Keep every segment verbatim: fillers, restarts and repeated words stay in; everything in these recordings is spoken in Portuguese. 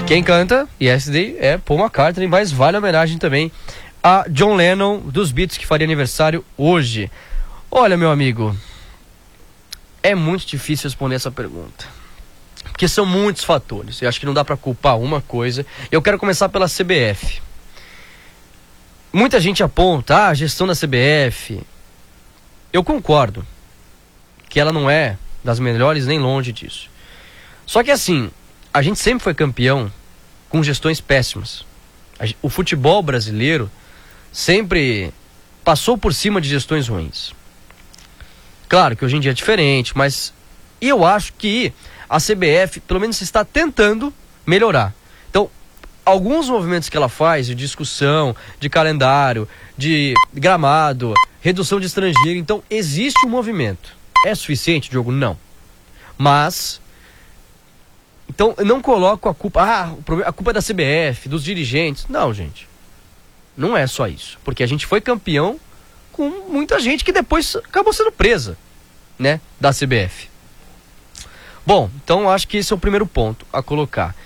Quem canta Yesterday é Paul McCartney, mas vale a homenagem também a John Lennon dos Beatles, que faria aniversário hoje. Olha, meu amigo, é muito difícil responder essa pergunta, porque são muitos fatores. Eu acho que não dá pra culpar uma coisa. Eu quero começar pela C B F. Muita gente aponta, ah, a gestão da C B F. Eu concordo que ela não é das melhores, nem longe disso. Só que assim, a gente sempre foi campeão com gestões péssimas. O futebol brasileiro sempre passou por cima de gestões ruins. Claro que hoje em dia é diferente, mas eu acho que a C B F, pelo menos, está tentando melhorar. Então, alguns movimentos que ela faz, de discussão, de calendário, de gramado, redução de estrangeiro, então existe um movimento. É suficiente, Diogo? Não. Mas, então, eu não coloco a culpa, ah, a culpa é da C B F, dos dirigentes. Não, gente. Não é só isso. Porque a gente foi campeão com muita gente que depois acabou sendo presa, né, da C B F. Bom, então acho que esse é o primeiro ponto a colocar.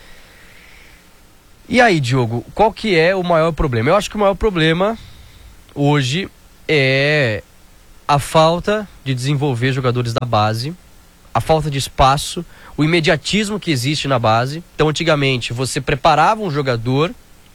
E aí, Diogo, qual que é o maior problema? Eu acho que o maior problema hoje é a falta de desenvolver jogadores da base, a falta de espaço, o imediatismo que existe na base. Então, antigamente, você preparava um jogador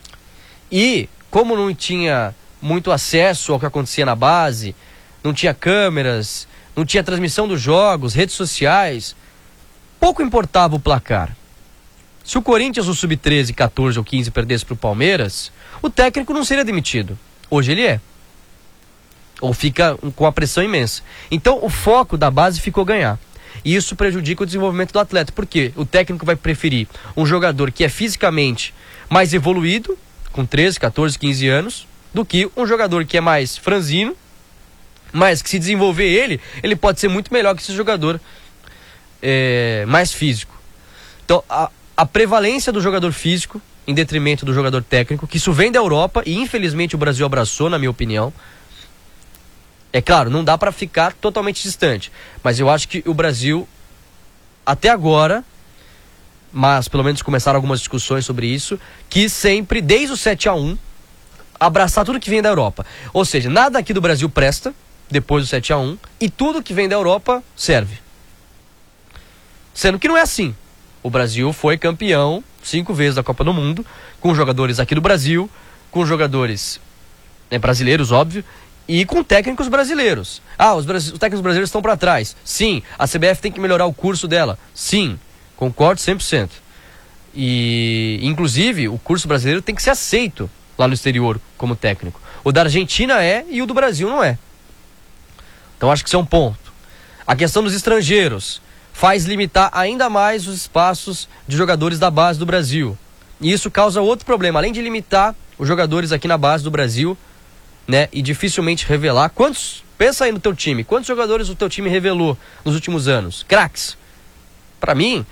e, como não tinha muito acesso ao que acontecia na base, não tinha câmeras, não tinha transmissão dos jogos, redes sociais, pouco importava o placar. Se o Corinthians, o sub treze, catorze ou quinze perdesse para o Palmeiras, o técnico não seria demitido. Hoje ele é. Ou fica com a pressão imensa. Então o foco da base ficou ganhar. E isso prejudica o desenvolvimento do atleta. Porque o técnico vai preferir um jogador que é fisicamente mais evoluído, com treze, catorze, quinze anos, do que um jogador que é mais franzino, mas que se desenvolver ele, ele pode ser muito melhor que esse jogador é, mais físico. Então a A prevalência do jogador físico em detrimento do jogador técnico, que isso vem da Europa e infelizmente o Brasil abraçou, na minha opinião. É claro, não dá para ficar totalmente distante, mas eu acho que o Brasil, até agora, mas pelo menos começaram algumas discussões sobre isso, que sempre, desde o sete a um, abraçar tudo que vem da Europa. Ou seja, nada aqui do Brasil presta, depois do sete a um, e tudo que vem da Europa serve. Sendo que não é assim. O Brasil foi campeão cinco vezes da Copa do Mundo, com jogadores aqui do Brasil, com jogadores né, brasileiros, óbvio, e com técnicos brasileiros. Ah, os, os técnicos brasileiros estão para trás. Sim, a C B F tem que melhorar o curso dela. Sim, concordo cem por cento. E, inclusive, o curso brasileiro tem que ser aceito lá no exterior como técnico. O da Argentina é e o do Brasil não é. Então acho que isso é um ponto. A questão dos estrangeiros faz limitar ainda mais os espaços de jogadores da base do Brasil. E isso causa outro problema. Além de limitar os jogadores aqui na base do Brasil, né, e dificilmente revelar. Quantos, pensa aí no teu time, quantos jogadores o teu time revelou nos últimos anos? Craques. Pra mim,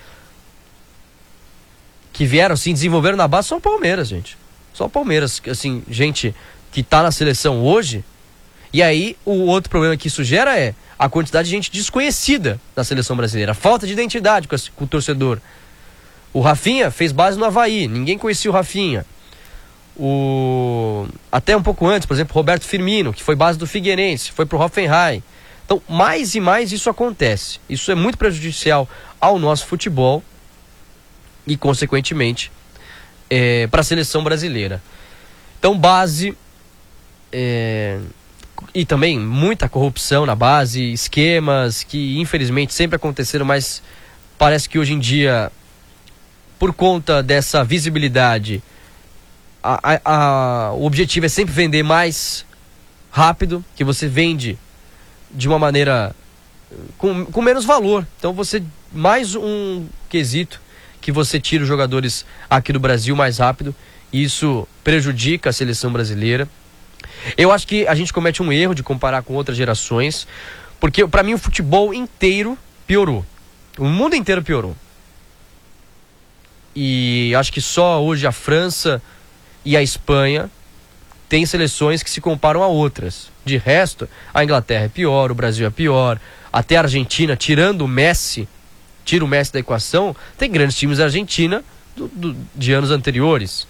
que vieram, assim, desenvolveram na base, só o Palmeiras, gente. Só o Palmeiras, assim, gente que tá na seleção hoje. E aí, o outro problema que isso gera é a quantidade de gente desconhecida na seleção brasileira. A falta de identidade com, com o torcedor. O Rafinha fez base no Avaí. Ninguém conhecia o Rafinha. O... Até um pouco antes, por exemplo, Roberto Firmino, que foi base do Figueirense, foi pro Hoffenheim. Então, mais e mais isso acontece. Isso é muito prejudicial ao nosso futebol e, consequentemente, é, para a seleção brasileira. Então, base... É... E também muita corrupção na base, esquemas que infelizmente sempre aconteceram, mas parece que hoje em dia, por conta dessa visibilidade, a, a, a, o objetivo é sempre vender mais rápido, que você vende de uma maneira com, com menos valor. Então você, mais um quesito que você tira os jogadores aqui do Brasil mais rápido, e isso prejudica a seleção brasileira. Eu acho que a gente comete um erro de comparar com outras gerações, porque pra mim o futebol inteiro piorou. O mundo inteiro piorou. E acho que só hoje a França e a Espanha têm seleções que se comparam a outras. De resto, a Inglaterra é pior, o Brasil é pior, até a Argentina, tirando o Messi, tira o Messi da equação, tem grandes times da Argentina do, do, de anos anteriores.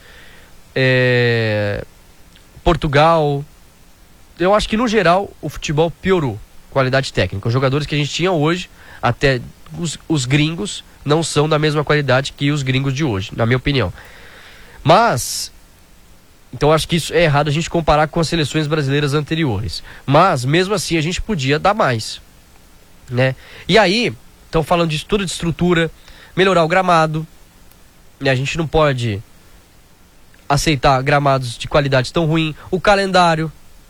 É, Portugal. Eu acho que no geral o futebol piorou. Qualidade técnica. Os jogadores que a gente tinha hoje, até os, os gringos, não são da mesma qualidade que os gringos de hoje, na minha opinião. Mas, então acho que isso é errado a gente comparar com as seleções brasileiras anteriores. Mas, mesmo assim, a gente podia dar mais, né? E aí, estão falando de tudo de estrutura, melhorar o gramado, né? A gente não pode aceitar gramados de qualidade tão ruim. O calendário.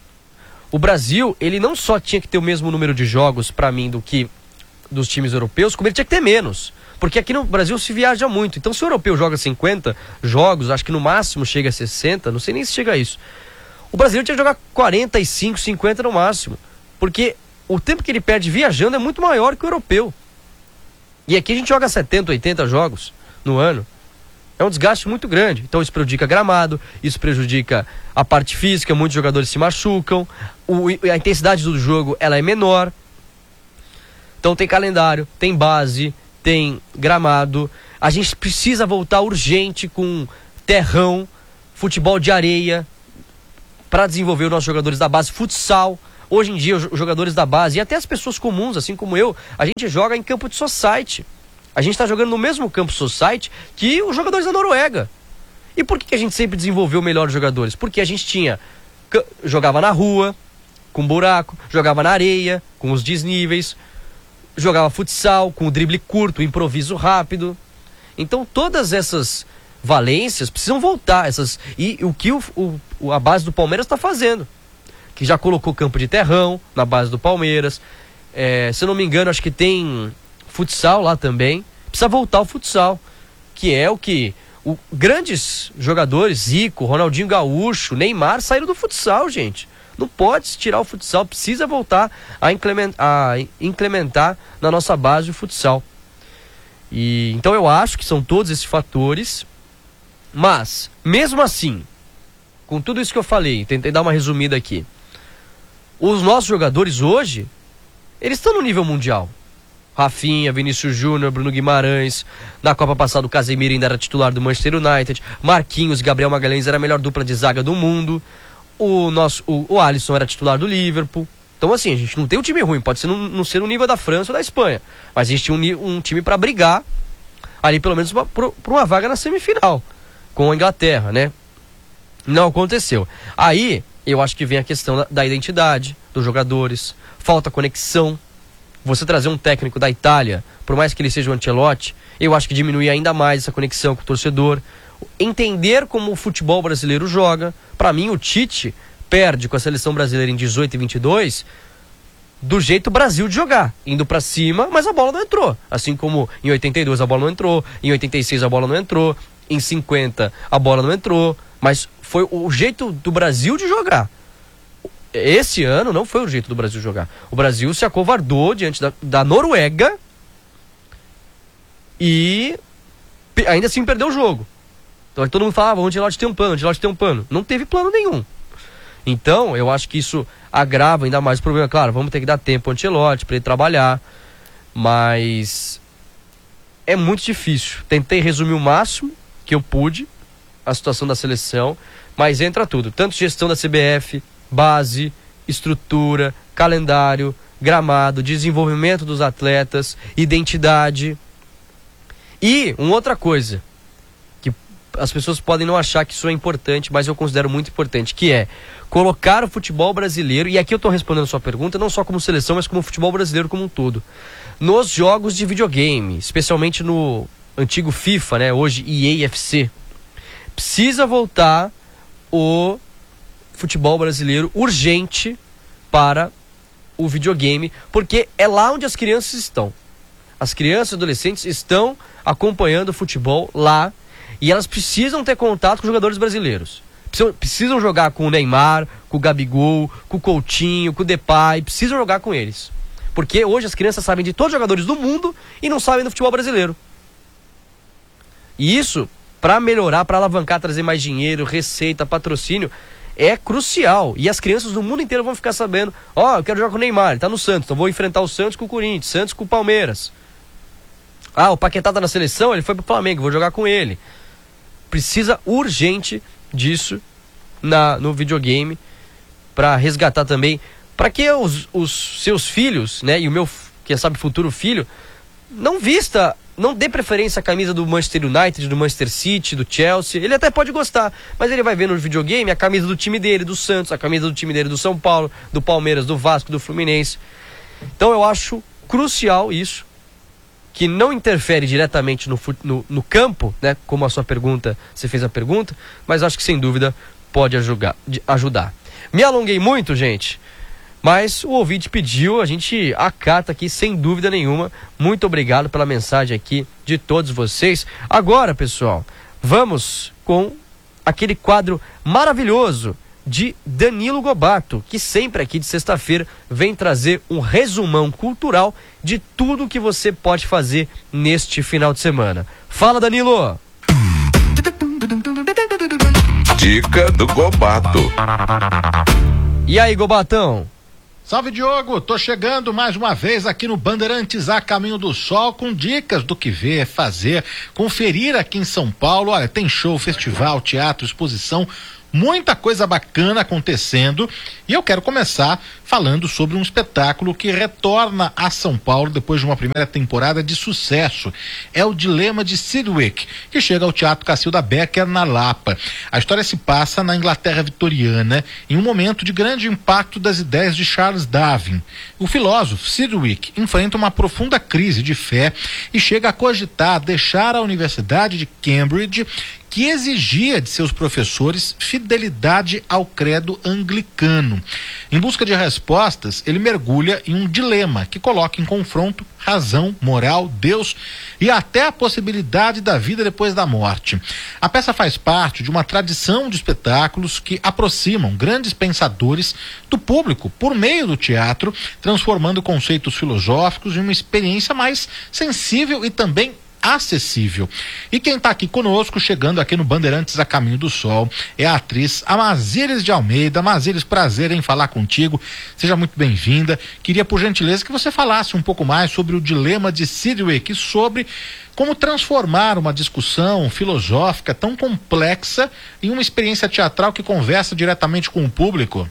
O Brasil, ele não só tinha que ter o mesmo número de jogos, para mim, do que dos times europeus, como ele tinha que ter menos. Porque aqui no Brasil se viaja muito. Então, se o europeu joga cinquenta jogos, acho que no máximo chega a sessenta, não sei nem se chega a isso. O brasileiro tinha que jogar quarenta e cinco, cinquenta no máximo. Porque o tempo que ele perde viajando é muito maior que o europeu. E aqui a gente joga setenta, oitenta jogos no ano. É um desgaste muito grande. Então isso prejudica gramado, isso prejudica a parte física, muitos jogadores se machucam, o, a intensidade do jogo ela é menor. Então tem calendário, tem base, tem gramado. A gente precisa voltar urgente com terrão, futebol de areia, para desenvolver os nossos jogadores da base, futsal. Hoje em dia os jogadores da base e até as pessoas comuns, assim como eu, a gente joga em campo de society. A gente está jogando no mesmo campo society que os jogadores da Noruega. E por que que a gente sempre desenvolveu melhores jogadores? Porque a gente tinha, jogava na rua, com buraco, jogava na areia, com os desníveis, jogava futsal, com o drible curto, o improviso rápido. Então todas essas valências precisam voltar. Essas, e o que o, o, a base do Palmeiras está fazendo. Que já colocou campo de terrão na base do Palmeiras. É, se eu não me engano, acho que tem futsal lá também. Precisa voltar ao futsal, que é o que o, grandes jogadores, Zico, Ronaldinho Gaúcho, Neymar, saíram do futsal, gente. Não pode se tirar o futsal, precisa voltar a implementar, a implementar na nossa base o futsal. E, então eu acho que são todos esses fatores, mas, mesmo assim, com tudo isso que eu falei, tentei dar uma resumida aqui, os nossos jogadores hoje, eles estão no nível mundial. Rafinha, Vinícius Júnior, Bruno Guimarães. Na Copa passada o Casemiro ainda era titular do Manchester United. Marquinhos, Gabriel Magalhães era a melhor dupla de zaga do mundo. O, nosso, o, o Alisson era titular do Liverpool. Então assim, a gente não tem um time ruim. Pode ser não, não ser no nível da França ou da Espanha, mas a gente tinha um, um time para brigar ali pelo menos por, por uma vaga na semifinal com a Inglaterra, né? Não aconteceu. Aí eu acho que vem a questão da, da identidade dos jogadores. Falta conexão. Você trazer um técnico da Itália, por mais que ele seja o Ancelotti, eu acho que diminui ainda mais essa conexão com o torcedor. Entender como o futebol brasileiro joga. Para mim, o Tite perde com a seleção brasileira em dezoito e vinte e dois do jeito Brasil de jogar. Indo para cima, mas a bola não entrou. Assim como em oitenta e dois a bola não entrou, em oitenta e seis a bola não entrou, em cinquenta a bola não entrou. Mas foi o jeito do Brasil de jogar. Esse ano não foi o jeito do Brasil jogar. O Brasil se acovardou diante da, da Noruega e ainda assim perdeu o jogo. Então todo mundo falava, o Ancelotti tem um plano, o Ancelotti tem um plano. Não teve plano nenhum. Então eu acho que isso agrava ainda mais o problema. Claro, vamos ter que dar tempo ao Ancelotti para ele trabalhar, mas é muito difícil. Tentei resumir o máximo que eu pude a situação da seleção, mas entra tudo. Tanto gestão da C B F, base, estrutura, calendário, gramado, desenvolvimento dos atletas, identidade. E uma outra coisa, que as pessoas podem não achar que isso é importante, mas eu considero muito importante, que é colocar o futebol brasileiro, e aqui eu estou respondendo a sua pergunta, não só como seleção, mas como o futebol brasileiro como um todo, nos jogos de videogame, especialmente no antigo FIFA, né, hoje E A F C. Precisa voltar o futebol brasileiro urgente para o videogame, porque é lá onde as crianças estão. As crianças e adolescentes estão acompanhando o futebol lá e elas precisam ter contato com jogadores brasileiros. Precisam, precisam jogar com o Neymar, com o Gabigol, com o Coutinho, com o Depay, precisam jogar com eles. Porque hoje as crianças sabem de todos os jogadores do mundo e não sabem do futebol brasileiro. E isso, para melhorar, para alavancar, trazer mais dinheiro, receita, patrocínio, é crucial. E as crianças do mundo inteiro vão ficar sabendo, ó, oh, eu quero jogar com o Neymar, ele tá no Santos, então vou enfrentar o Santos com o Corinthians, Santos com o Palmeiras. Ah, o Paquetá tá na seleção, ele foi pro Flamengo, vou jogar com ele. precisa urgente disso na, no videogame, para resgatar também, para que os, os seus filhos, né, e o meu, quem sabe, futuro filho, não vista, não dê preferência à camisa do Manchester United, do Manchester City, do Chelsea. Ele até pode gostar, mas ele vai ver no videogame a camisa do time dele, do Santos, a camisa do time dele, do São Paulo, do Palmeiras, do Vasco, do Fluminense. Então eu acho crucial isso, que não interfere diretamente no, no, no campo, né, como a sua pergunta, você fez a pergunta, mas acho que sem dúvida pode ajudar. ajudar. Me alonguei muito, gente, mas o ouvinte pediu, a gente acata aqui sem dúvida nenhuma. Muito obrigado pela mensagem aqui de todos vocês. Agora, pessoal, vamos com aquele quadro maravilhoso de Danilo Gobato, que sempre aqui de sexta-feira vem trazer um resumão cultural de tudo que você pode fazer neste final de semana. Fala, Danilo! Dica do Gobato. E aí, Gobatão? Salve, Diogo! Tô chegando mais uma vez aqui no Bandeirantes a Caminho do Sol com dicas do que ver, fazer, conferir aqui em São Paulo. Olha, tem show, festival, teatro, exposição, muita coisa bacana acontecendo, e eu quero começar falando sobre um espetáculo que retorna a São Paulo depois de uma primeira temporada de sucesso. É o Dilema de Sidgwick, que chega ao Teatro Cacilda Becker na Lapa. A história se passa na Inglaterra vitoriana, em um momento de grande impacto das ideias de Charles Darwin. O filósofo Sidgwick enfrenta uma profunda crise de fé e chega a cogitar deixar a Universidade de Cambridge, que exigia de seus professores fidelidade ao credo anglicano. Em busca de respostas, ele mergulha em um dilema que coloca em confronto razão, moral, Deus e até a possibilidade da vida depois da morte. A peça faz parte de uma tradição de espetáculos que aproximam grandes pensadores do público por meio do teatro, transformando conceitos filosóficos em uma experiência mais sensível e também acessível. E quem está aqui conosco, chegando aqui no Bandeirantes a Caminho do Sol, é a atriz Amazílis de Almeida. Amazílis, prazer em falar contigo, seja muito bem-vinda. Queria, por gentileza, que você falasse um pouco mais sobre o Dilema de Sidgwick, sobre como transformar uma discussão filosófica tão complexa em uma experiência teatral que conversa diretamente com o público.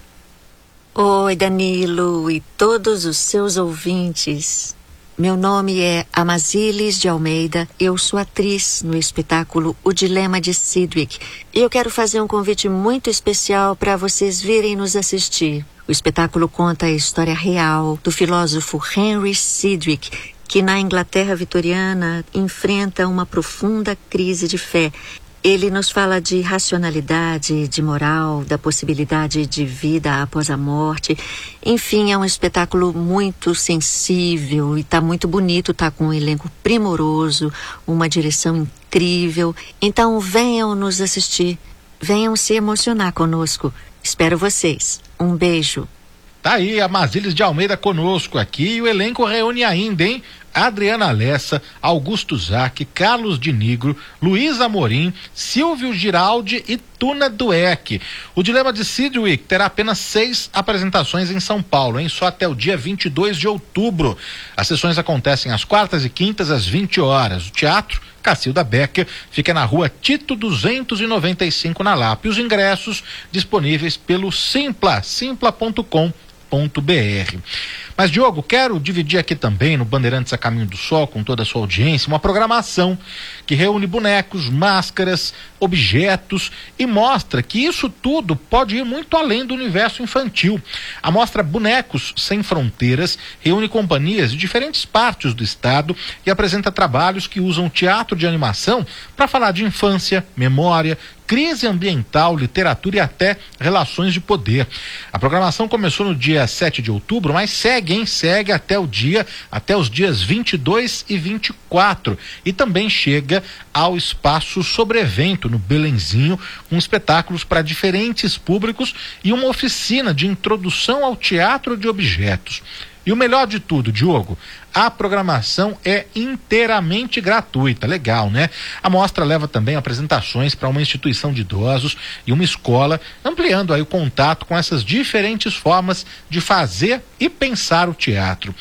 Oi, Danilo e todos os seus ouvintes. Meu nome é Amazílis de Almeida, eu sou atriz no espetáculo O Dilema de Sidgwick e eu quero fazer um convite muito especial para vocês virem nos assistir. O espetáculo conta a história real do filósofo Henry Sidgwick, que na Inglaterra vitoriana enfrenta uma profunda crise de fé. Ele nos fala de racionalidade, de moral, da possibilidade de vida após a morte. Enfim, é um espetáculo muito sensível e tá muito bonito, tá com um elenco primoroso, uma direção incrível. Então venham nos assistir, venham se emocionar conosco. Espero vocês. Um beijo. Tá aí a Amazílis de Almeida conosco aqui, e o elenco reúne ainda, hein? Adriana Alessa, Augusto Zac, Carlos de Nigro, Luiz Amorim, Silvio Giraldi e Tuna Dueck. O Dilema de Sidgwick terá apenas seis apresentações em São Paulo, hein? Só até o dia vinte e dois de outubro. As sessões acontecem às quartas e quintas às vinte horas. O Teatro Cacilda Becker fica na rua Tito duzentos e noventa e cinco na Lapa. E os ingressos disponíveis pelo Simpla, simpla ponto com ponto br. Mas, Diogo, quero dividir aqui também no Bandeirantes a Caminho do Sol, com toda a sua audiência, uma programação que reúne bonecos, máscaras, objetos e mostra que isso tudo pode ir muito além do universo infantil. A mostra Bonecos Sem Fronteiras reúne companhias de diferentes partes do estado e apresenta trabalhos que usam teatro de animação para falar de infância, memória, crise ambiental, literatura e até relações de poder. A programação começou no dia sete de outubro, mas segue, hein? Segue até o dia, até os dias vinte e dois e vinte e quatro. E também chega ao espaço Sobrevento, no Belenzinho, com espetáculos para diferentes públicos e uma oficina de introdução ao teatro de objetos. E o melhor de tudo, Diogo, a programação é inteiramente gratuita. Legal, né? A mostra leva também apresentações para uma instituição de idosos e uma escola, ampliando aí o contato com essas diferentes formas de fazer e pensar o teatro.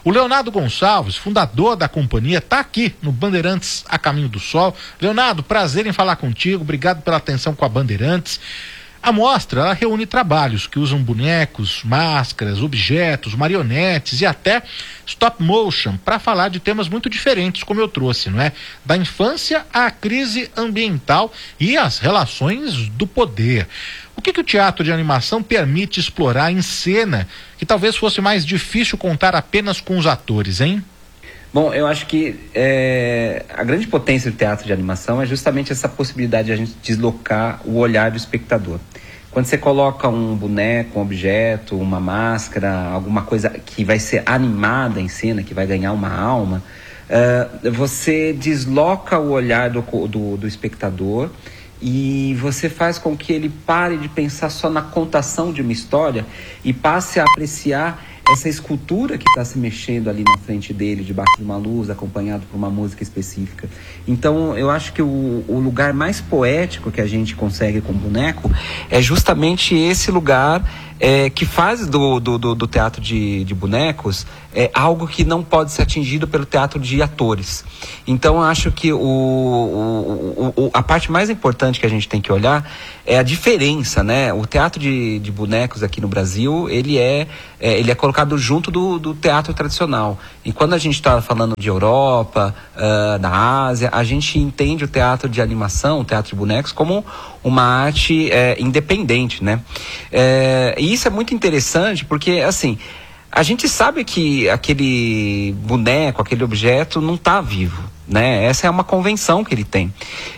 O Leonardo Gonçalves, fundador da companhia, está aqui no Bandeirantes A Caminho do Sol. Leonardo, prazer em falar contigo, obrigado pela atenção com a Bandeirantes. A mostra, ela reúne trabalhos que usam bonecos, máscaras, objetos, marionetes e até stop motion para falar de temas muito diferentes, como eu trouxe, não é? Da infância à crise ambiental e as relações do poder. O que que o teatro de animação permite explorar em cena que talvez fosse mais difícil contar apenas com os atores, hein? Bom, eu acho que é, a grande potência do teatro de animação é justamente essa possibilidade de a gente deslocar o olhar do espectador. Quando você coloca um boneco, um objeto, uma máscara, alguma coisa que vai ser animada em cena, que vai ganhar uma alma, uh, você desloca o olhar do, do, do espectador e você faz com que ele pare de pensar só na contação de uma história e passe a apreciar essa escultura que está se mexendo ali na frente dele, debaixo de uma luz, acompanhado por uma música específica. Então, eu acho que o, o lugar mais poético que a gente consegue com o boneco é justamente esse lugar é, que faz do, do, do teatro de, de bonecos é, algo que não pode ser atingido pelo teatro de atores. Então, eu acho que o, o, o, a parte mais importante que a gente tem que olhar é a diferença, né? O teatro de, de bonecos aqui no Brasil, ele é, é, ele é colocado junto do, do teatro tradicional. E quando a gente está falando de Europa, uh, da Ásia, a gente entende o teatro de animação, o teatro de bonecos, como uma arte é, independente, né? É, e isso é muito interessante porque, assim, a gente sabe que aquele boneco, aquele objeto não está vivo, né? Essa é uma convenção que ele tem.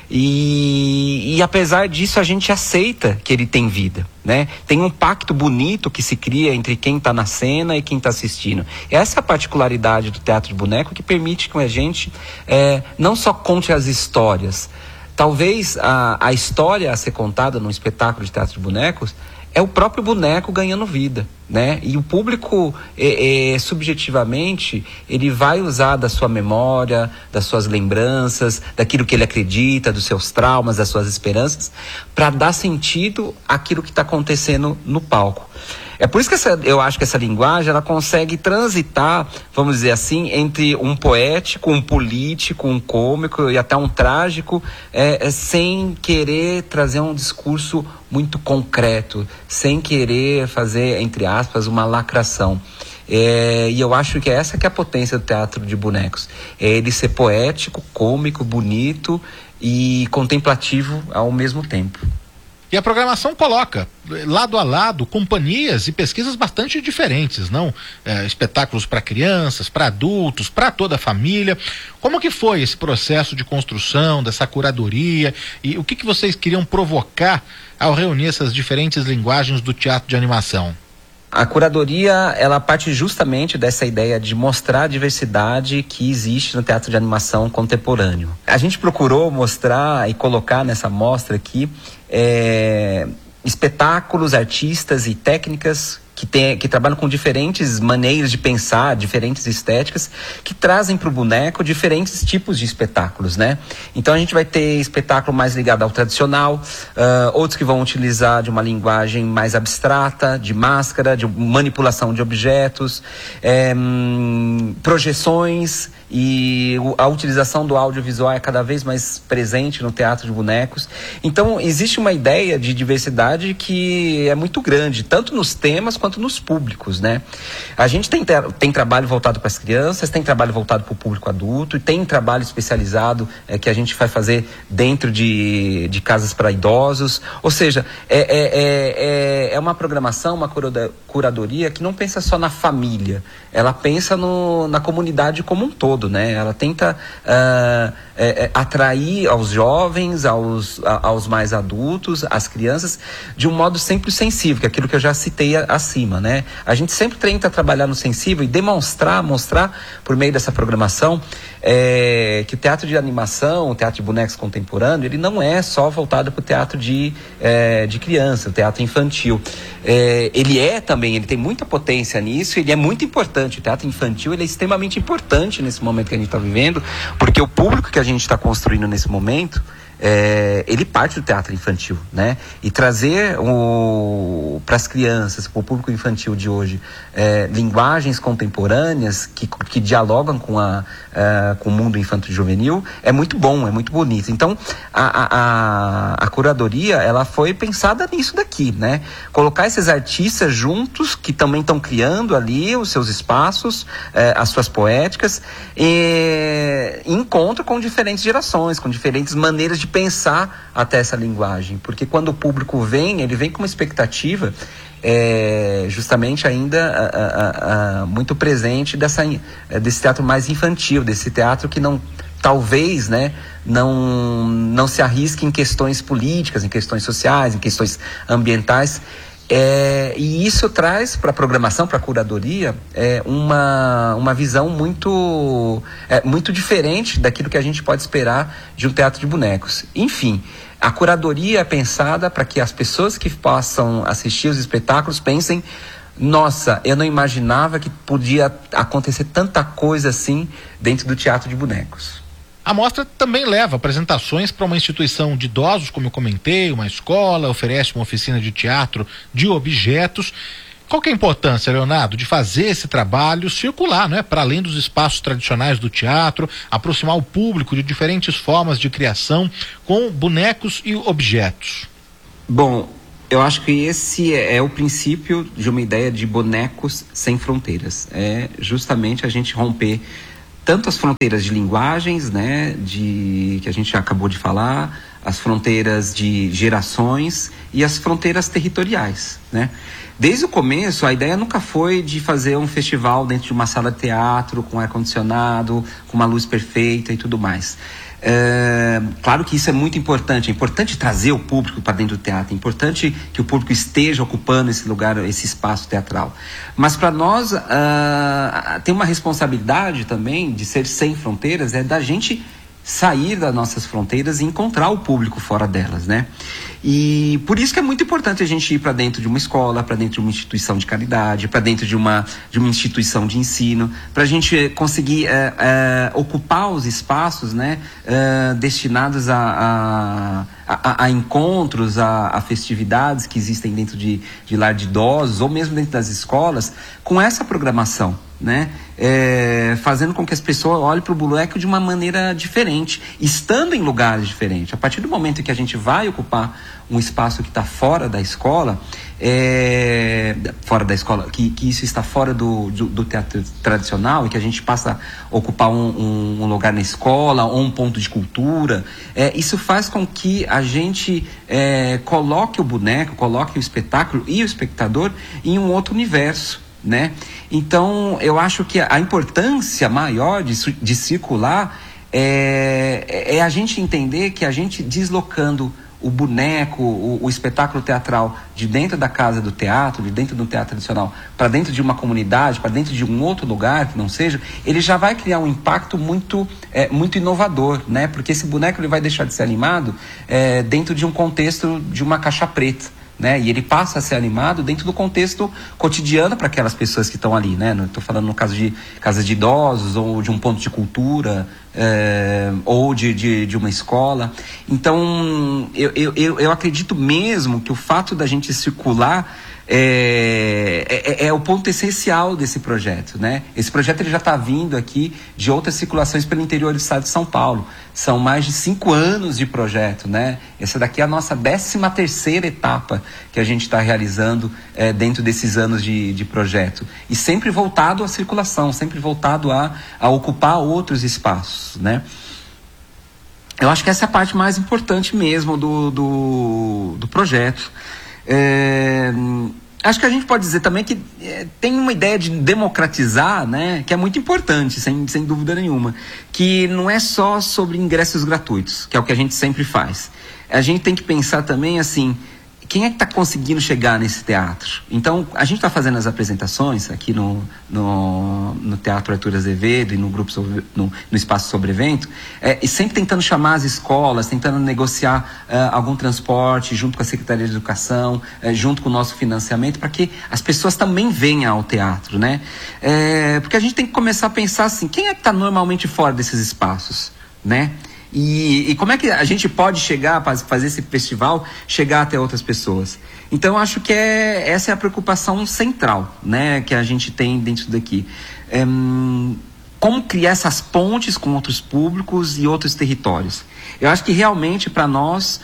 E, e apesar disso, a gente aceita que ele tem vida, né? Tem um pacto bonito que se cria entre quem está na cena e quem está assistindo. Essa é a particularidade do teatro de boneco que permite que a gente é, não só conte as histórias. Talvez a, a história a ser contada num espetáculo de teatro de bonecos é o próprio boneco ganhando vida, né? E o público, é, é, subjetivamente, ele vai usar da sua memória, das suas lembranças, daquilo que ele acredita, dos seus traumas, das suas esperanças, para dar sentido àquilo que está acontecendo no palco. É por isso que essa, eu acho que essa linguagem, ela consegue transitar, vamos dizer assim, entre um poético, um político, um cômico e até um trágico, é, é, sem querer trazer um discurso muito concreto, sem querer fazer, entre aspas, uma lacração. É, e eu acho que essa que é a potência do teatro de bonecos. É ele ser poético, cômico, bonito e contemplativo ao mesmo tempo. E a programação coloca, lado a lado, companhias e pesquisas bastante diferentes, não? É, espetáculos para crianças, para adultos, para toda a família. Como que foi esse processo de construção, dessa curadoria? E o que que vocês queriam provocar ao reunir essas diferentes linguagens do teatro de animação? A curadoria, ela parte justamente dessa ideia de mostrar a diversidade que existe no teatro de animação contemporâneo. A gente procurou mostrar e colocar nessa mostra aqui é, espetáculos, artistas e técnicas que, tem, que trabalham com diferentes maneiras de pensar, diferentes estéticas, que trazem para o boneco diferentes tipos de espetáculos, né? Então a gente vai ter espetáculo mais ligado ao tradicional, uh, outros que vão utilizar de uma linguagem mais abstrata, de máscara, de manipulação de objetos, é, hum, projeções, e a utilização do audiovisual é cada vez mais presente no teatro de bonecos. Então existe uma ideia de diversidade que é muito grande, tanto nos temas quanto nos públicos, né? A gente tem, tem trabalho voltado para as crianças, tem trabalho voltado para o público adulto, e tem trabalho especializado é, que a gente vai fazer dentro de, de casas para idosos. Ou seja, é, é, é, é uma programação, uma curadoria que não pensa só na família, ela pensa no, na comunidade como um todo. Né? Ela tenta uh, é, é, atrair aos jovens, aos, a, aos mais adultos, às crianças, de um modo sempre sensível, que é aquilo que eu já citei a, acima. Né? A gente sempre tenta trabalhar no sensível e demonstrar, mostrar por meio dessa programação é, que o teatro de animação, o teatro de bonecos contemporâneo, ele não é só voltado para o teatro de, é, de criança, o teatro infantil. É, ele é também, ele tem muita potência nisso, ele é muito importante. O teatro infantil, ele é extremamente importante nesse momento que a gente está vivendo, porque o público que a gente está construindo nesse momento é, ele parte do teatro infantil, né? E trazer para as crianças, para o público infantil de hoje, é, linguagens contemporâneas que, que dialogam com, a, é, com o mundo infanto-juvenil é muito bom, é muito bonito. Então, a, a, a curadoria, ela foi pensada nisso daqui, né? Colocar esses artistas juntos, que também estão criando ali os seus espaços, é, as suas poéticas, e, em encontro com diferentes gerações, com diferentes maneiras de pensar até essa linguagem, porque quando o público vem, ele vem com uma expectativa é, justamente ainda a, a, a, muito presente dessa, desse teatro mais infantil, desse teatro que não, talvez, né, não, não se arrisque em questões políticas, em questões sociais, em questões ambientais. É, e isso traz para a programação, para a curadoria, é, uma, uma visão muito, é, muito diferente daquilo que a gente pode esperar de um teatro de bonecos. Enfim, a curadoria é pensada para que as pessoas que possam assistir os espetáculos pensem: nossa, eu não imaginava que podia acontecer tanta coisa assim dentro do teatro de bonecos. A mostra também leva apresentações para uma instituição de idosos, como eu comentei, uma escola, oferece uma oficina de teatro de objetos. Qual que é a importância, Leonardo, de fazer esse trabalho circular, né, para além dos espaços tradicionais do teatro, aproximar o público de diferentes formas de criação com bonecos e objetos? Bom, eu acho que esse é, é o princípio de uma ideia de bonecos sem fronteiras. É justamente a gente romper tanto as fronteiras de linguagens, né, de, que a gente já acabou de falar, as fronteiras de gerações e as fronteiras territoriais, né? Desde o começo, a ideia nunca foi de fazer um festival dentro de uma sala de teatro, com ar-condicionado, com uma luz perfeita e tudo mais. É, claro que isso é muito importante, é importante trazer o público para dentro do teatro, é importante que o público esteja ocupando esse lugar, esse espaço teatral. Mas para nós, uh, tem uma responsabilidade também de ser sem fronteiras, é da gente sair das nossas fronteiras e encontrar o público fora delas, né? E por isso que é muito importante a gente ir para dentro de uma escola, para dentro de uma instituição de caridade, para dentro de uma, de uma instituição de ensino, para a gente conseguir é, é, ocupar os espaços, né, é, destinados a, a, a, a encontros, a, a festividades que existem dentro de, de lar de idosos, ou mesmo dentro das escolas, com essa programação, né? É, fazendo com que as pessoas olhem para o boneco de uma maneira diferente, estando em lugares diferentes. A partir do momento em que a gente vai ocupar um espaço que está fora da escola, é, fora da escola, que, que isso está fora do, do, do teatro tradicional, e que a gente passa a ocupar um, um, um lugar na escola ou um ponto de cultura, é, isso faz com que a gente é, coloque o boneco, coloque o espetáculo e o espectador em um outro universo, né? Então, eu acho que a importância maior de, de circular é, é a gente entender que a gente deslocando o boneco, o, o espetáculo teatral de dentro da casa do teatro, de dentro do teatro tradicional, para dentro de uma comunidade, para dentro de um outro lugar que não seja, ele já vai criar um impacto muito, é, muito inovador, né? Porque esse boneco ele vai deixar de ser animado é, dentro de um contexto de uma caixa preta, né? E ele passa a ser animado dentro do contexto cotidiano para aquelas pessoas que estão ali, né? Estou falando no caso de casas de idosos, ou de um ponto de cultura, é, ou de, de, de uma escola. Então, eu, eu, eu acredito mesmo que o fato da gente circular É, é, é o ponto essencial desse projeto, né? Esse projeto ele já está vindo aqui de outras circulações pelo interior do estado de São Paulo. São mais de cinco anos de projeto, né? Essa daqui é a nossa décima terceira etapa que a gente está realizando é, dentro desses anos de, de projeto. E sempre voltado à circulação, sempre voltado a, a ocupar outros espaços, né? Eu acho que essa é a parte mais importante mesmo do, do, do projeto. É, acho que a gente pode dizer também que é, tem uma ideia de democratizar, né, que é muito importante, sem, sem dúvida nenhuma, que não é só sobre ingressos gratuitos, que é o que a gente sempre faz. A gente tem que pensar também assim, quem é que está conseguindo chegar nesse teatro? Então, a gente está fazendo as apresentações aqui no, no, no Teatro Arthur Azevedo e no, grupo sobre, no, no Espaço Sobre Evento, é, e sempre tentando chamar as escolas, tentando negociar uh, algum transporte junto com a Secretaria de Educação, uh, junto com o nosso financiamento, para que as pessoas também venham ao teatro, né? É, porque a gente tem que começar a pensar assim, quem é que está normalmente fora desses espaços, né? E, e como é que a gente pode chegar, para fazer esse festival, chegar até outras pessoas? Então, eu acho que é, essa é a preocupação central, né, que a gente tem dentro daqui. É, como criar essas pontes com outros públicos e outros territórios. Eu acho que realmente, para nós,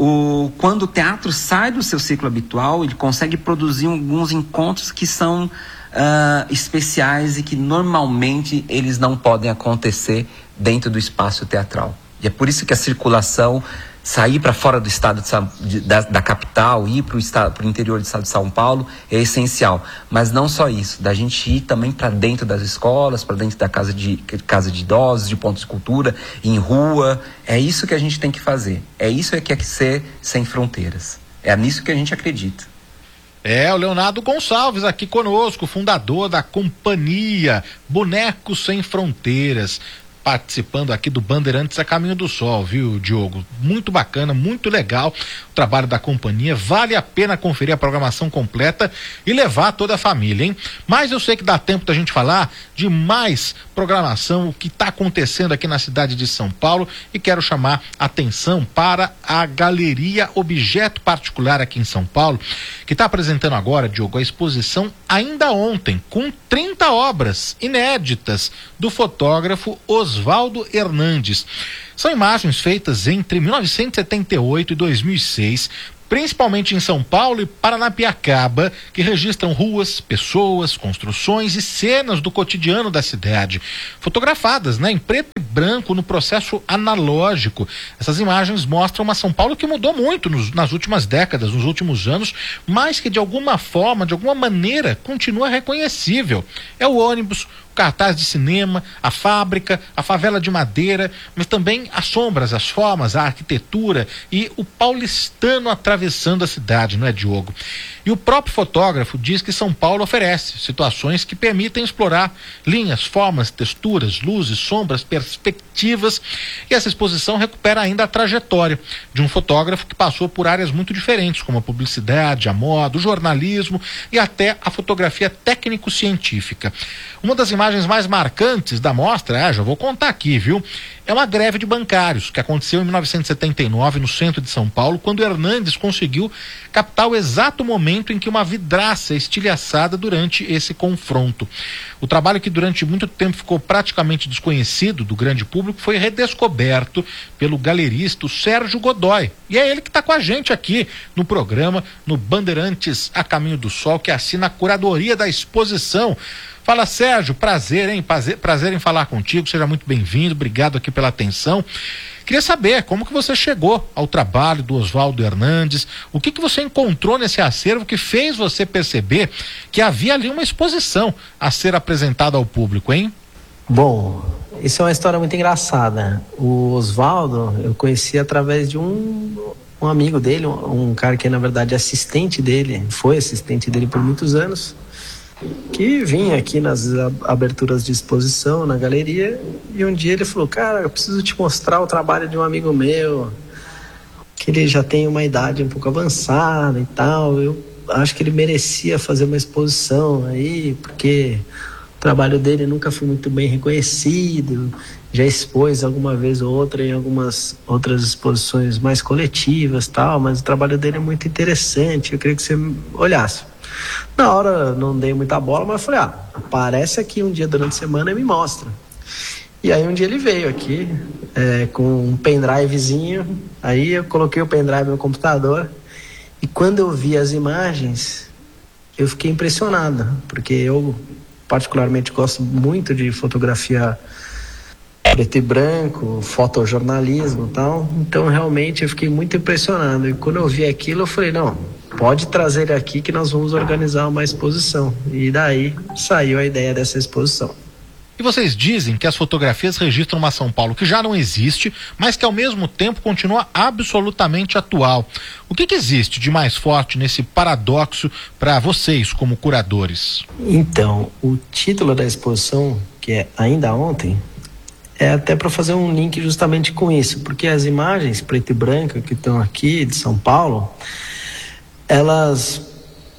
o, quando o teatro sai do seu ciclo habitual, ele consegue produzir alguns encontros que são uh, especiais e que normalmente eles não podem acontecer dentro do espaço teatral. E é por isso que a circulação, sair para fora do estado de São, de, da, da capital, ir para o interior do estado de São Paulo é essencial. Mas não só isso, da gente ir também para dentro das escolas, para dentro da casa de, casa de idosos, de pontos de cultura, em rua. É isso que a gente tem que fazer. É isso que é que ser sem fronteiras. É nisso que a gente acredita. É, o Leonardo Gonçalves aqui conosco, fundador da companhia Bonecos Sem Fronteiras, participando aqui do Bandeirantes a Caminho do Sol, viu, Diogo? Muito bacana, muito legal o trabalho da companhia, vale a pena conferir a programação completa e levar toda a família, hein? Mas eu sei que dá tempo da gente falar de mais programação, o que está acontecendo aqui na cidade de São Paulo, e quero chamar atenção para a Galeria Objeto Particular aqui em São Paulo, que está apresentando agora, Diogo, a exposição Ainda Ontem, com trinta obras inéditas do fotógrafo Oswaldo Hernandes. São imagens feitas entre mil novecentos e setenta e oito e dois mil e seis, principalmente em São Paulo e Paranapiacaba, que registram ruas, pessoas, construções e cenas do cotidiano da cidade, fotografadas, né, em preto e branco, no processo analógico. Essas imagens mostram uma São Paulo que mudou muito nos, nas últimas décadas, nos últimos anos, mas que de alguma forma, de alguma maneira, continua reconhecível. É o ônibus, o cartaz de cinema, a fábrica, a favela de madeira, mas também as sombras, as formas, a arquitetura e o paulistano atravessando a cidade, não é, Diogo? E o próprio fotógrafo diz que São Paulo oferece situações que permitem explorar linhas, formas, texturas, luzes, sombras, perspectivas, e essa exposição recupera ainda a trajetória de um fotógrafo que passou por áreas muito diferentes, como a publicidade, a moda, o jornalismo e até a fotografia técnico-científica. Uma das imagens mais marcantes da mostra, ah, já vou contar aqui, viu? É uma greve de bancários que aconteceu em mil novecentos e setenta e nove no centro de São Paulo, quando Hernandes conseguiu captar o exato momento em que uma vidraça é estilhaçada durante esse confronto. O trabalho, que durante muito tempo ficou praticamente desconhecido do grande público, foi redescoberto pelo galerista Sérgio Godoy. E é ele que está com a gente aqui no programa, no Bandeirantes a Caminho do Sol, que assina a curadoria da exposição. Fala, Sérgio, prazer, hein? Prazer, prazer em falar contigo, seja muito bem-vindo, obrigado aqui pela atenção. Queria saber como que você chegou ao trabalho do Oswaldo Hernandes, o que que você encontrou nesse acervo que fez você perceber que havia ali uma exposição a ser apresentada ao público, hein? Bom, isso é uma história muito engraçada. O Oswaldo eu conheci através de um, um amigo dele, um, um cara que na verdade é assistente dele, foi assistente dele por muitos anos, que vinha aqui nas aberturas de exposição na galeria, e um dia ele falou: cara, eu preciso te mostrar o trabalho de um amigo meu, que ele já tem uma idade um pouco avançada e tal, eu acho que ele merecia fazer uma exposição aí, porque o trabalho dele nunca foi muito bem reconhecido, já expôs alguma vez ou outra em algumas outras exposições mais coletivas e tal, mas o trabalho dele é muito interessante, eu queria que você olhasse. Na hora não dei muita bola, mas falei, ah, aparece aqui um dia durante a semana e me mostra. E aí um dia ele veio aqui é, com um pendrivezinho, aí eu coloquei o pendrive no computador, e quando eu vi as imagens eu fiquei impressionado, porque eu particularmente gosto muito de fotografia preto e branco, fotojornalismo e tal, então realmente eu fiquei muito impressionado, e quando eu vi aquilo eu falei, não, pode trazer ele aqui que nós vamos organizar uma exposição, e daí saiu a ideia dessa exposição. E vocês dizem que as fotografias registram uma São Paulo que já não existe, mas que ao mesmo tempo continua absolutamente atual. O que que existe de mais forte nesse paradoxo para vocês como curadores? Então, o título da exposição, que é Ainda Ontem, é até para fazer um link justamente com isso, porque as imagens preto e branco que estão aqui de São Paulo, elas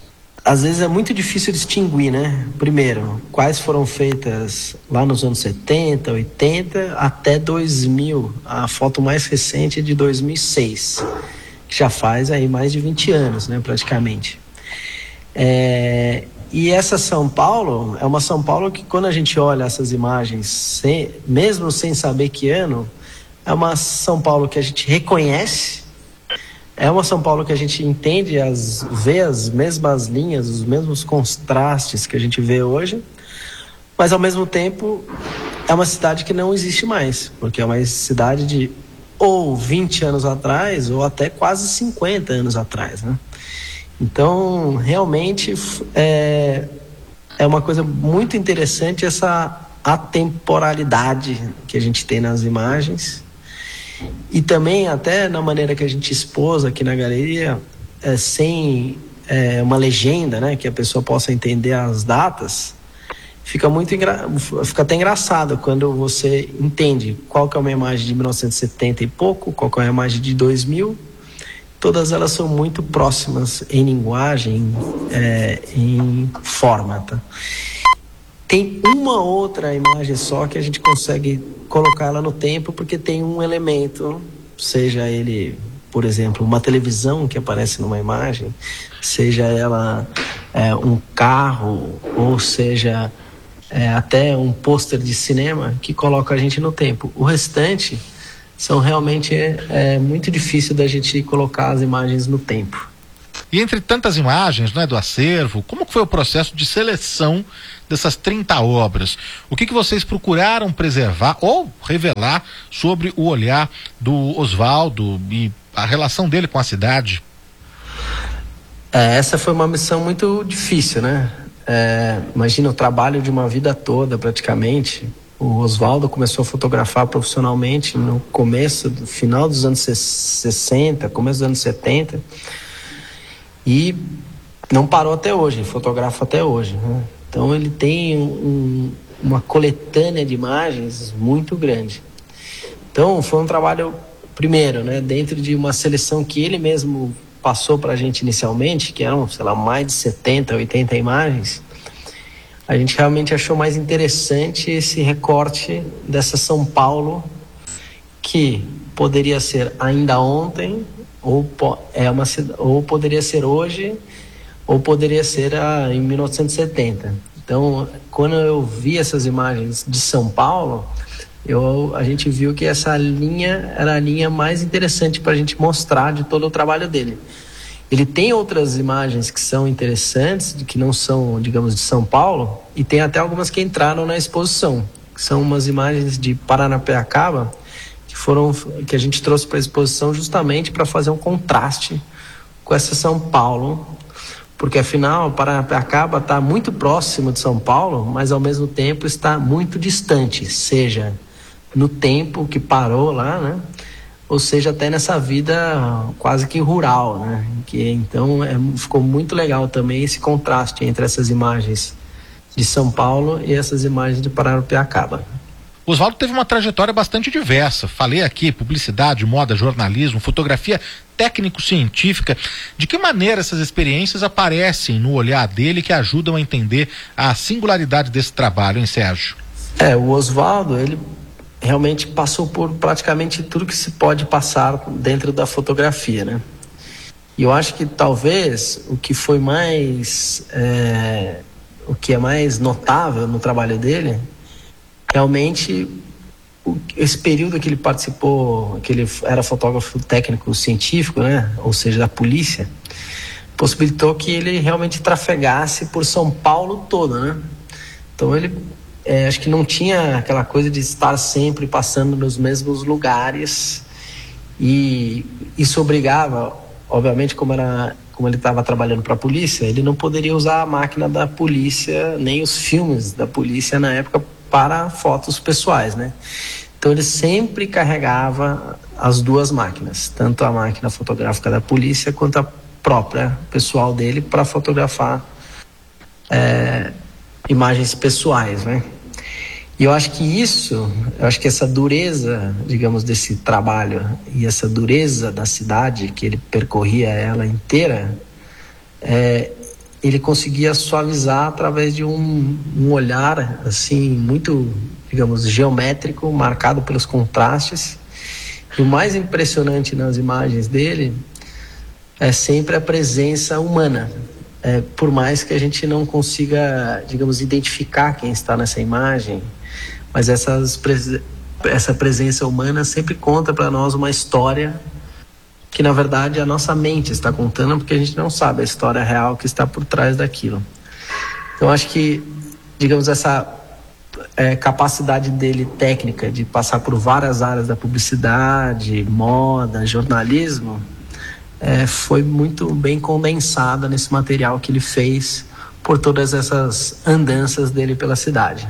às vezes é muito difícil distinguir, né? Primeiro, quais foram feitas lá nos anos setenta, oitenta até dois mil. A foto mais recente é de dois mil e seis, que já faz aí mais de vinte anos, né, praticamente. É, e essa São Paulo é uma São Paulo que, quando a gente olha essas imagens, sem, mesmo sem saber que ano, é uma São Paulo que a gente reconhece. É uma São Paulo que a gente entende, as, vê as mesmas linhas, os mesmos contrastes que a gente vê hoje, mas ao mesmo tempo é uma cidade que não existe mais, porque é uma cidade de ou vinte anos atrás ou até quase cinquenta anos atrás, né? Então, realmente é, é uma coisa muito interessante essa atemporalidade que a gente tem nas imagens. E também até na maneira que a gente expôs aqui na galeria, é, sem é, uma legenda, né, que a pessoa possa entender as datas, fica muito engra... fica até engraçado quando você entende qual que é uma imagem de mil novecentos e setenta e pouco, qual que é uma imagem de dois mil. Todas elas são muito próximas em linguagem, é, em forma, tá? Tem uma outra imagem só que a gente consegue colocar ela no tempo, porque tem um elemento, seja ele, por exemplo, uma televisão que aparece numa imagem, seja ela é, um carro, ou seja é, até um pôster de cinema que coloca a gente no tempo. O restante são realmente é, muito difícil da gente colocar as imagens no tempo. E entre tantas imagens, né, do acervo, como que foi o processo de seleção dessas trinta obras? O que que vocês procuraram preservar ou revelar sobre o olhar do Oswaldo e a relação dele com a cidade? É, essa foi uma missão muito difícil, né? É, imagina o trabalho de uma vida toda, praticamente. O Oswaldo começou a fotografar profissionalmente no começo, no final dos anos sessenta, começo dos anos setenta. E não parou até hoje, fotografa até hoje, né? Então ele tem um, uma coletânea de imagens muito grande. Então foi um trabalho, primeiro, né, dentro de uma seleção que ele mesmo passou para a gente inicialmente, que eram, sei lá, mais de setenta, oitenta imagens. A gente realmente achou mais interessante esse recorte dessa São Paulo, que poderia ser ainda ontem, ou, é uma, ou poderia ser hoje, ou poderia ser ah, em mil novecentos e setenta. Então, quando eu vi essas imagens de São Paulo, eu, a gente viu que essa linha era a linha mais interessante para a gente mostrar de todo o trabalho dele. Ele tem outras imagens que são interessantes, que não são, digamos, de São Paulo, e tem até algumas que entraram na exposição, que são umas imagens de Paranapiacaba, que foram, que a gente trouxe para a exposição justamente para fazer um contraste com essa São Paulo, porque afinal Paranapiacaba está muito próximo de São Paulo, mas ao mesmo tempo está muito distante, seja no tempo que parou lá, né? Ou seja, até nessa vida quase que rural, né? Que, então é, ficou muito legal também esse contraste entre essas imagens de São Paulo e essas imagens de Paranapiacaba. O Oswaldo teve uma trajetória bastante diversa. Falei aqui, publicidade, moda, jornalismo, fotografia técnico-científica. De que maneira essas experiências aparecem no olhar dele que ajudam a entender a singularidade desse trabalho, hein, Sérgio? É, o Oswaldo, ele realmente passou por praticamente tudo que se pode passar dentro da fotografia, né? E eu acho que talvez o que foi mais... É, o que é mais notável no trabalho dele... Realmente, esse período que ele participou, que ele era fotógrafo técnico científico, né, ou seja, da polícia, possibilitou que ele realmente trafegasse por São Paulo todo, né? Então ele, é, acho que não tinha aquela coisa de estar sempre passando nos mesmos lugares, e isso obrigava, obviamente, como era, como ele estava trabalhando para a polícia, ele não poderia usar a máquina da polícia, nem os filmes da polícia na época, para fotos pessoais, né? Então ele sempre carregava as duas máquinas, tanto a máquina fotográfica da polícia quanto a própria pessoal dele, para fotografar é, imagens pessoais, né? E eu acho que isso, eu acho que essa dureza, digamos, desse trabalho e essa dureza da cidade, que ele percorria ela inteira, é, ele conseguia suavizar através de um, um olhar assim muito, digamos, geométrico, marcado pelos contrastes. E o mais impressionante nas imagens dele é sempre a presença humana. É, por mais que a gente não consiga, digamos, identificar quem está nessa imagem, mas essas, essa presença humana sempre conta para nós uma história que, na verdade, a nossa mente está contando, porque a gente não sabe a história real que está por trás daquilo. Então, acho que, digamos, essa é, capacidade dele técnica de passar por várias áreas da publicidade, moda, jornalismo, É, foi muito bem condensada nesse material que ele fez por todas essas andanças dele pela cidade.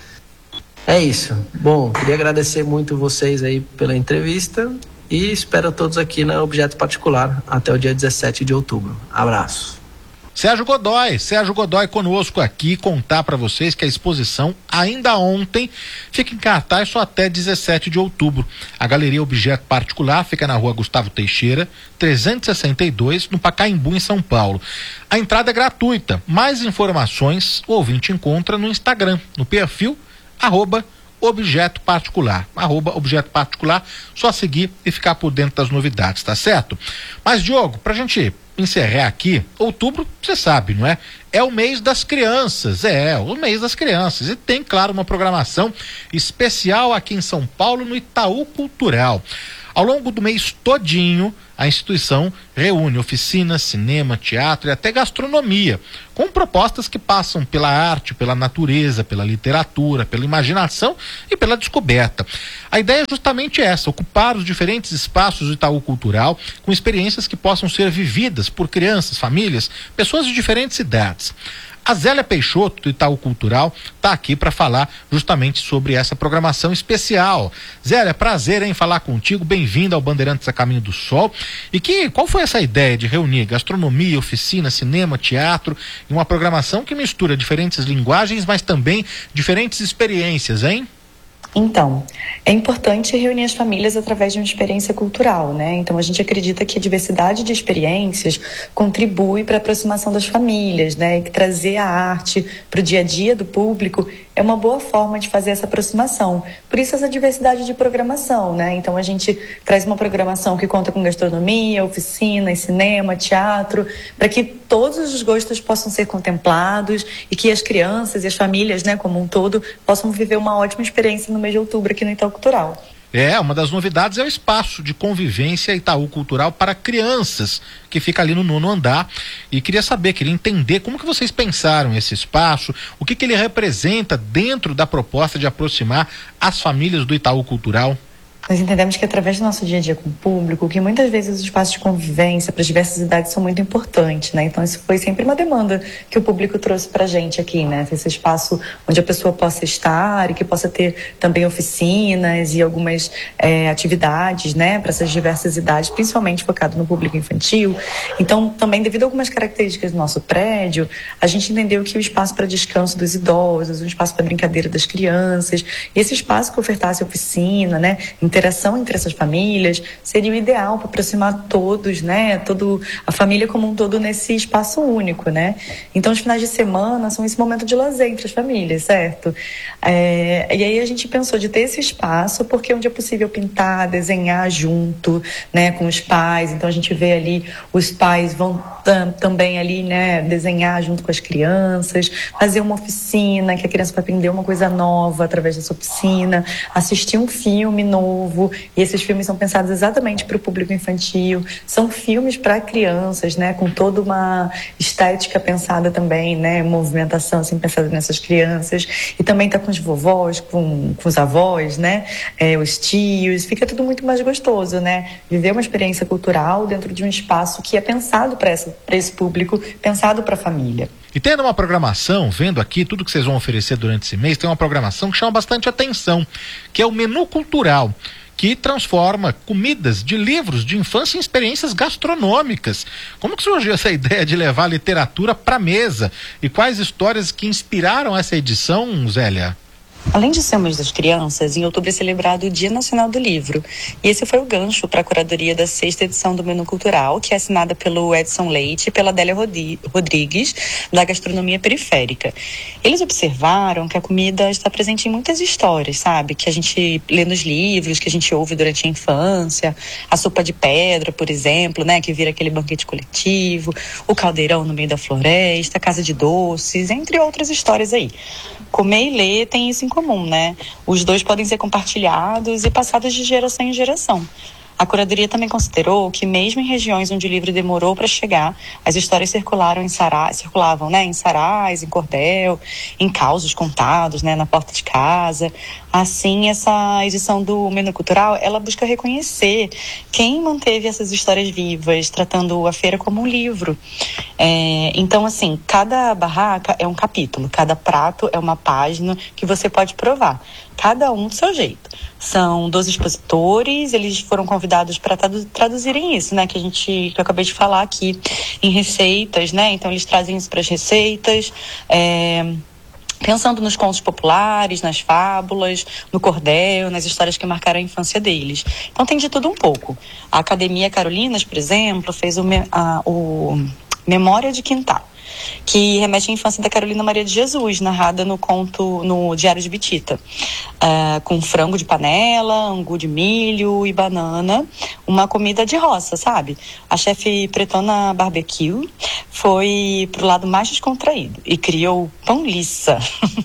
É isso. Bom, queria agradecer muito vocês aí pela entrevista e espero todos aqui na Objeto Particular até o dia dezessete de outubro. Abraço. Sérgio Godoy, Sérgio Godoy conosco aqui, contar para vocês que a exposição ainda ontem fica em cartaz só até dezessete de outubro. A Galeria Objeto Particular fica na rua Gustavo Teixeira, trezentos e sessenta e dois, no Pacaembu, em São Paulo. A entrada é gratuita. Mais informações o ouvinte encontra no Instagram, no perfil arroba Objeto Particular, arroba Objeto Particular, só seguir e ficar por dentro das novidades, tá certo? Mas, Diogo, pra gente encerrar aqui, outubro, você sabe, não é? É o mês das crianças, é, o mês das crianças, e tem, claro, uma programação especial aqui em São Paulo, no Itaú Cultural. Ao longo do mês todinho, a instituição reúne oficinas, cinema, teatro e até gastronomia, com propostas que passam pela arte, pela natureza, pela literatura, pela imaginação e pela descoberta. A ideia é justamente essa, ocupar os diferentes espaços do Itaú Cultural com experiências que possam ser vividas por crianças, famílias, pessoas de diferentes idades. A Zélia Peixoto, do Itaú Cultural, está aqui para falar justamente sobre essa programação especial. Zélia, prazer em falar contigo, bem-vinda ao Bandeirantes a Caminho do Sol. E que, qual foi essa ideia de reunir gastronomia, oficina, cinema, teatro, em uma programação que mistura diferentes linguagens, mas também diferentes experiências, hein? Então, é importante reunir as famílias através de uma experiência cultural, né? Então, a gente acredita que a diversidade de experiências contribui para a aproximação das famílias, né? E que trazer a arte para o dia a dia do público é uma boa forma de fazer essa aproximação. Por isso, essa diversidade de programação, né? Então, a gente traz uma programação que conta com gastronomia, oficinas, cinema, teatro, para que todos os gostos possam ser contemplados e que as crianças e as famílias, né, como um todo, possam viver uma ótima experiência no mês de outubro aqui no Itaú Cultural. É, uma das novidades é o espaço de convivência Itaú Cultural para crianças, que fica ali no nono andar. E queria saber, queria entender como que vocês pensaram esse espaço, o que que ele representa dentro da proposta de aproximar as famílias do Itaú Cultural. Nós entendemos que através do nosso dia a dia com o público, que muitas vezes os espaços de convivência para as diversas idades são muito importantes, né? Então isso foi sempre uma demanda que o público trouxe para a gente aqui, né? Esse espaço onde a pessoa possa estar e que possa ter também oficinas e algumas é, atividades, né? Para essas diversas idades, principalmente focado no público infantil. Então também devido a algumas características do nosso prédio, a gente entendeu que o espaço para descanso dos idosos, o espaço para brincadeira das crianças, e esse espaço que ofertasse oficina, né? Interação entre essas famílias seria o ideal para aproximar todos, né, todo, a família como um todo nesse espaço único, né? Então os finais de semana são esse momento de lazer entre as famílias, certo? É, e aí a gente pensou de ter esse espaço porque onde é possível pintar, desenhar junto, né, com os pais. Então a gente vê ali os pais vão tam, também ali, né, desenhar junto com as crianças, fazer uma oficina que a criança vai aprender uma coisa nova através dessa oficina, assistir um filme novo. E esses filmes são pensados exatamente para o público infantil, são filmes para crianças, né, com toda uma estética pensada também, né, movimentação assim pensada nessas crianças, e também tá com os vovós, com, com os avós, né, é, os tios, fica tudo muito mais gostoso, né, viver uma experiência cultural dentro de um espaço que é pensado para essa, para esse público, pensado para a família. E tendo uma programação, vendo aqui tudo que vocês vão oferecer durante esse mês, tem uma programação que chama bastante atenção, que é o menu cultural, que transforma comidas de livros de infância em experiências gastronômicas. Como que surgiu essa ideia de levar a literatura para a mesa? E quais histórias que inspiraram essa edição, Zélia? Além de ser o mês das crianças, em outubro é celebrado o Dia Nacional do Livro. E esse foi o gancho para a curadoria da sexta edição do Menu Cultural, que é assinada pelo Edson Leite e pela Adélia Rodrigues, da Gastronomia Periférica. Eles observaram que a comida está presente em muitas histórias, sabe? Que a gente lê nos livros, que a gente ouve durante a infância. A sopa de pedra, por exemplo, né? Que vira aquele banquete coletivo. O caldeirão no meio da floresta, a casa de doces, entre outras histórias aí. Comer e ler tem isso em comum, né? Os dois podem ser compartilhados e passados de geração em geração. A curadoria também considerou que mesmo em regiões onde o livro demorou para chegar, as histórias circularam em sarais, circulavam, né, em sarais, em cordel, em causos contados, né, na porta de casa. Assim, essa edição do Menu Cultural, ela busca reconhecer quem manteve essas histórias vivas, tratando a feira como um livro. É, então, assim, cada barraca é um capítulo, cada prato é uma página que você pode provar, cada um do seu jeito. São doze expositores, eles foram convidados para tradu- traduzirem isso, né, que a gente, que eu acabei de falar aqui, em receitas, né, então eles trazem isso para as receitas, é, pensando nos contos populares, nas fábulas, no cordel, nas histórias que marcaram a infância deles. Então tem de tudo um pouco. A Academia Carolinas, por exemplo, fez o, me- a, o Memória de Quintal, que remete à infância da Carolina Maria de Jesus, narrada no conto, no Diário de Bitita, uh, com frango de panela, angu de milho e banana, uma comida de roça, sabe? A chefe Pretona Barbecue foi pro lado mais descontraído e criou pão liça,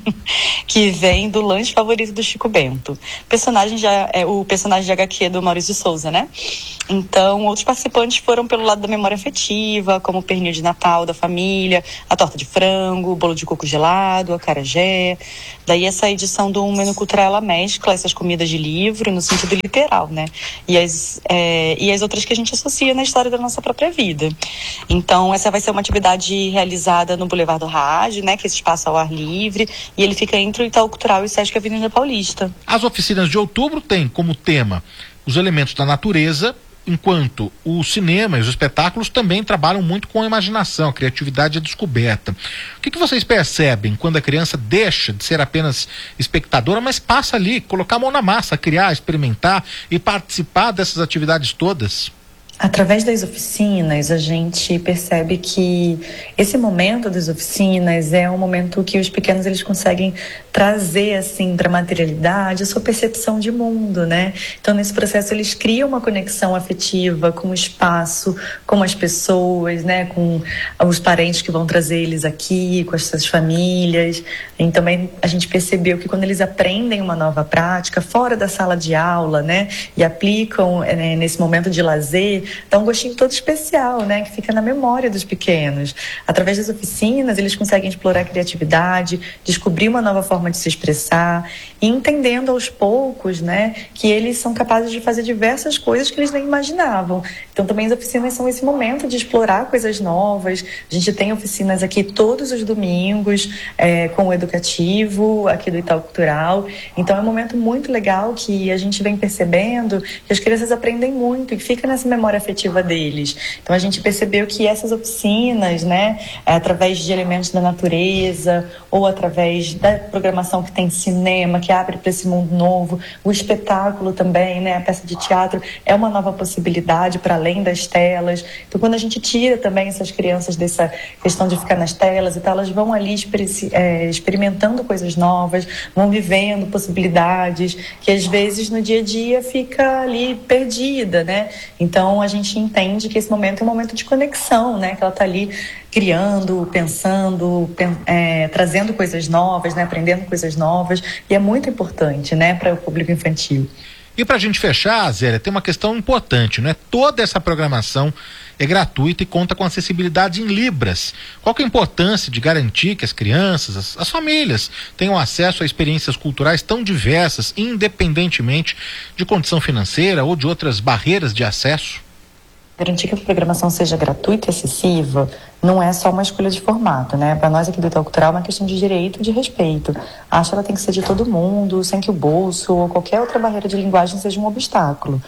que vem do lanche favorito do Chico Bento. Personagem já, é, o personagem de agá quê do Maurício de Souza, né? Então, outros participantes foram pelo lado da memória afetiva, como o pernil de Natal da família, a torta de frango, o bolo de coco gelado, a acarajé. Daí essa edição do Menu Cultural, ela mescla essas comidas de livro no sentido literal, né? E as, é, e as outras que a gente associa na história da nossa própria vida. Então, essa vai ser uma atividade realizada no Boulevard do Rádio, né? Que é esse espaço ao ar livre, e ele fica entre o Itaú Cultural e o Sesc Avenida Paulista. As oficinas de outubro têm como tema os elementos da natureza, enquanto o cinema e os espetáculos também trabalham muito com a imaginação, a criatividade e a descoberta. O que, que vocês percebem quando a criança deixa de ser apenas espectadora, mas passa ali, colocar a mão na massa, criar, experimentar e participar dessas atividades todas? Através das oficinas, a gente percebe que esse momento das oficinas é um momento que os pequenos eles conseguem trazer assim para a materialidade a sua percepção de mundo, né? Então, nesse processo, eles criam uma conexão afetiva com o espaço, com as pessoas, né? Com os parentes que vão trazer eles aqui, com as suas famílias. E também a gente percebeu que quando eles aprendem uma nova prática fora da sala de aula, né? E aplicam é, nesse momento de lazer, dá um gostinho todo especial, né? Que fica na memória dos pequenos. Através das oficinas, eles conseguem explorar a criatividade, descobrir uma nova forma de se expressar e entendendo aos poucos, né? Que eles são capazes de fazer diversas coisas que eles nem imaginavam. Então, também as oficinas são esse momento de explorar coisas novas. A gente tem oficinas aqui todos os domingos, é, com o educativo, aqui do Itaú Cultural. Então, é um momento muito legal que a gente vem percebendo que as crianças aprendem muito e fica nessa memória afetiva deles. Então a gente percebeu que essas oficinas, né, através de elementos da natureza ou através da programação que tem cinema, que abre para esse mundo novo, o espetáculo também, né, a peça de teatro é uma nova possibilidade para além das telas. Então quando a gente tira também essas crianças dessa questão de ficar nas telas e tal, elas vão ali é, experimentando coisas novas, vão vivendo possibilidades que às vezes no dia a dia fica ali perdida, né? Então a gente entende que esse momento é um momento de conexão, né? Que ela está ali criando, pensando, pen, é, trazendo coisas novas, né? Aprendendo coisas novas, e é muito importante, né? Para o público infantil. E para a gente fechar, Zélia, tem uma questão importante, né? Toda essa programação é gratuita e conta com acessibilidade em libras. Qual que é a importância de garantir que as crianças, as, as famílias, tenham acesso a experiências culturais tão diversas, independentemente de condição financeira ou de outras barreiras de acesso? Garantir que a programação seja gratuita e acessível não é só uma escolha de formato, né? Para nós aqui do Itaú Cultural é uma questão de direito e de respeito. Acho que ela tem que ser de todo mundo, sem que o bolso ou qualquer outra barreira de linguagem seja um obstáculo.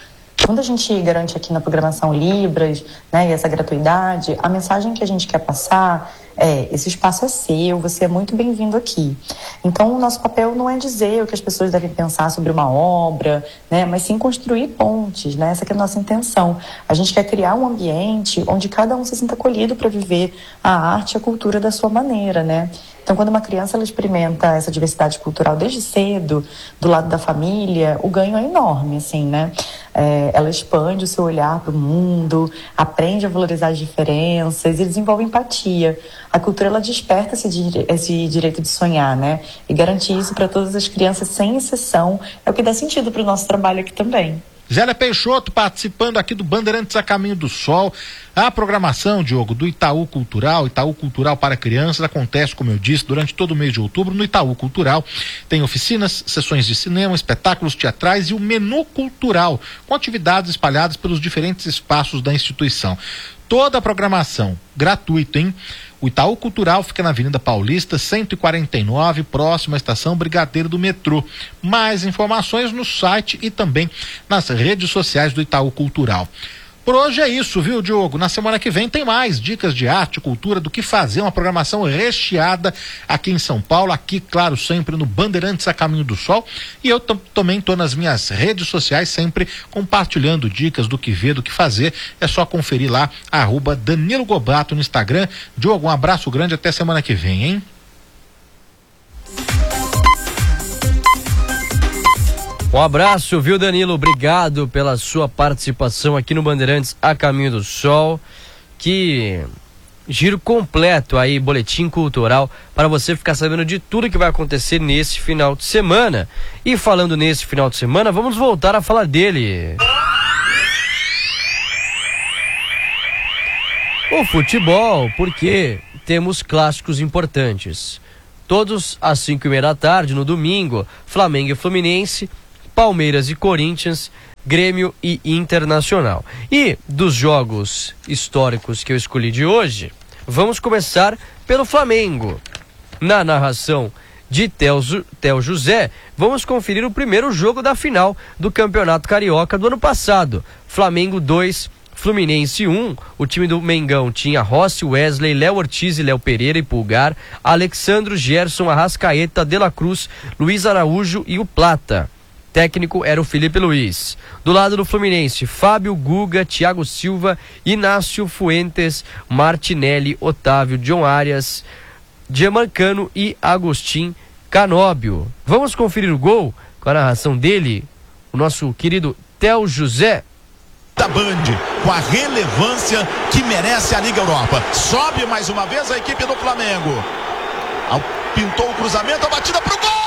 Quando a gente garante aqui na programação Libras, né, e essa gratuidade, a mensagem que a gente quer passar é: esse espaço é seu, você é muito bem-vindo aqui. Então, o nosso papel não é dizer o que as pessoas devem pensar sobre uma obra, né, mas sim construir pontes, né? Essa que é a nossa intenção. A gente quer criar um ambiente onde cada um se sinta acolhido para viver a arte e a cultura da sua maneira, né? Então, quando uma criança ela experimenta essa diversidade cultural desde cedo, do lado da família, o ganho é enorme, assim, né? É, ela expande o seu olhar para o mundo, aprende a valorizar as diferenças e desenvolve empatia. A cultura, ela desperta esse, esse direito de sonhar, né? E garantir isso para todas as crianças, sem exceção, é o que dá sentido para o nosso trabalho aqui também. Zélia Peixoto participando aqui do Bandeirantes a Caminho do Sol. A programação, Diogo, do Itaú Cultural, Itaú Cultural para Crianças, acontece, como eu disse, durante todo o mês de outubro no Itaú Cultural. Tem oficinas, sessões de cinema, espetáculos teatrais e o menu cultural, com atividades espalhadas pelos diferentes espaços da instituição. Toda a programação gratuita, hein? O Itaú Cultural fica na Avenida Paulista, cento e quarenta e nove, próximo à estação Brigadeiro do metrô. Mais informações no site e também nas redes sociais do Itaú Cultural. Por hoje é isso, viu, Diogo? Na semana que vem tem mais dicas de arte, cultura, do que fazer, uma programação recheada aqui em São Paulo, aqui, claro, sempre no Bandeirantes a Caminho do Sol. E eu também estou nas minhas redes sociais, sempre compartilhando dicas do que ver, do que fazer. É só conferir lá, arroba Danilo Gobato no Instagram. Diogo, um abraço grande, até semana que vem, hein? Um abraço, viu, Danilo? Obrigado pela sua participação aqui no Bandeirantes a Caminho do Sol. Que giro completo aí, boletim cultural, para você ficar sabendo de tudo que vai acontecer nesse final de semana. E falando nesse final de semana, vamos voltar a falar dele. O futebol, porque temos clássicos importantes. Todos às cinco e meia da tarde, no domingo, Flamengo e Fluminense, Palmeiras e Corinthians, Grêmio e Internacional. E dos jogos históricos que eu escolhi de hoje, vamos começar pelo Flamengo. Na narração de Theo José, vamos conferir o primeiro jogo da final do Campeonato Carioca do ano passado. Flamengo dois, Fluminense um. O time do Mengão tinha Rossi, Wesley, Léo Ortiz e Léo Pereira e Pulgar, Alexandro, Gerson, Arrascaeta, De La Cruz, Luiz Araújo e o Plata. Técnico era o Felipe Luiz. Do lado do Fluminense, Fábio, Guga, Thiago Silva, Inácio Fuentes, Martinelli, Otávio, John Arias, Gianmarcano e Agostinho Canóbio. Vamos conferir o gol com a narração dele, o nosso querido Theo José. Da Band, com a relevância que merece a Liga Europa. Sobe mais uma vez a equipe do Flamengo. Pintou o cruzamento, a batida pro gol!